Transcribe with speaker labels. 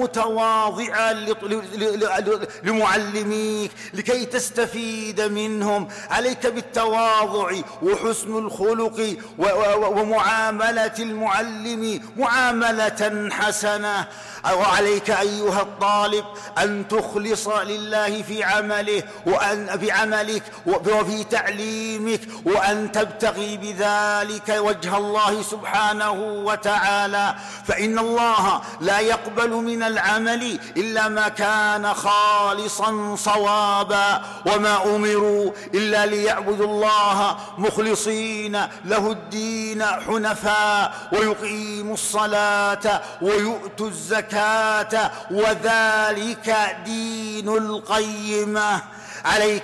Speaker 1: متواضعا لمعلميك لكي تستفيد منهم. عليك بالتواضع وحسن الخلق ومعاملة المعلم معاملة حسنة. وعليك أيها الطالب أن تخلص لله في عملك وفي تعليمك، وأن تبتغي بذلك وجه الله سبحانه وتعالى، فإن الله لا يقبل من العمل إلا ما كان خالصا صوابا، وما أمروا إلا ليعبدوا الله مخلصين له الدين حنفاء ويقيموا الصلاة ويؤتوا الزكاة وذلك دين القيمة. عليك